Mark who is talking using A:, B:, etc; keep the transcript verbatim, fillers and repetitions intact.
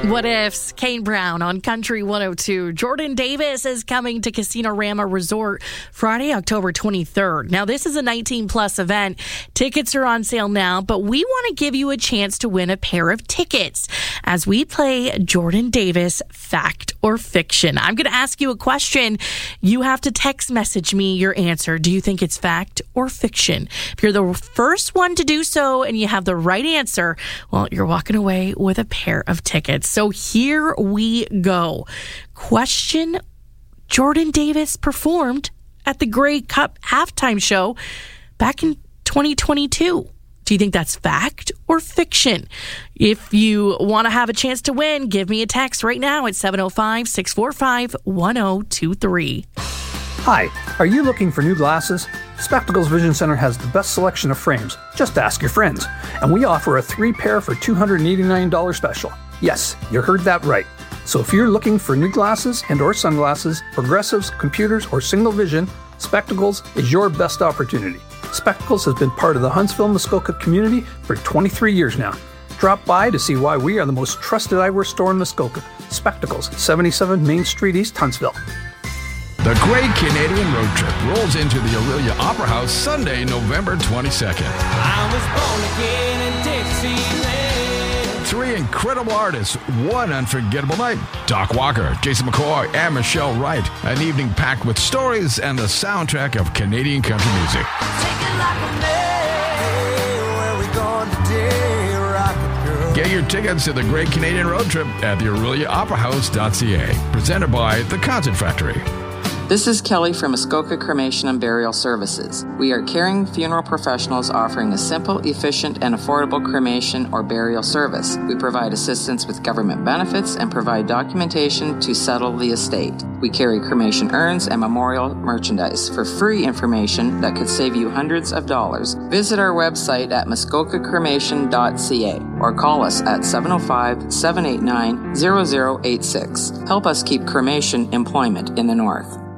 A: What Ifs, Kane Brown on Country one oh two. Jordan Davis is coming to Casino-Rama Resort Friday, October twenty-third. Now, this is a nineteen plus event. Tickets are on sale now, but we want to give you a chance to win a pair of tickets as we play Jordan Davis Fact or Fiction. I'm going to ask you a question. You have to text message me your answer. Do you think it's fact or fiction? If you're the first one to do so and you have the right answer, well, you're walking away with a pair of tickets. So here we go. Question: Jordan Davis performed at the Grey Cup halftime show back in twenty twenty-two. Do you think that's fact or fiction? If you want to have a chance to win, give me a text right now at seven oh five, six four five, one oh two three.
B: Hi, are you looking for new glasses? Spectacles Vision Center has the best selection of frames. Just ask your friends. And we offer a three pair for two hundred eighty-nine dollars special. Yes, you heard that right. So if you're looking for new glasses and or sunglasses, progressives, computers, or single vision, Spectacles is your best opportunity. Spectacles has been part of the Huntsville-Muskoka community for twenty-three years now. Drop by to see why we are the most trusted eyewear store in Muskoka. Spectacles, seventy-seven Main Street East, Huntsville.
C: The Great Canadian Road Trip rolls into the Aurelia Opera House Sunday, November twenty-second.
D: I was born again in Dixieland.
C: Three incredible artists, one unforgettable night. Doc Walker, Jason McCoy, and Michelle Wright. An evening packed with stories and the soundtrack of Canadian country music.
D: Take it like a man. Where we going today, rocket girl?
C: Get your tickets to the Great Canadian Road Trip at the Aurelia Opera House dot c a. Presented by The Concert Factory.
E: This is Kelly from Muskoka Cremation and Burial Services. We are caring funeral professionals offering a simple, efficient, and affordable cremation or burial service. We provide assistance with government benefits and provide documentation to settle the estate. We carry cremation urns and memorial merchandise. For free information that could save you hundreds of dollars, visit our website at muskoka cremation dot c a or call us at seven oh five, seven eight nine, zero zero eight six. Help us keep cremation employment in the North.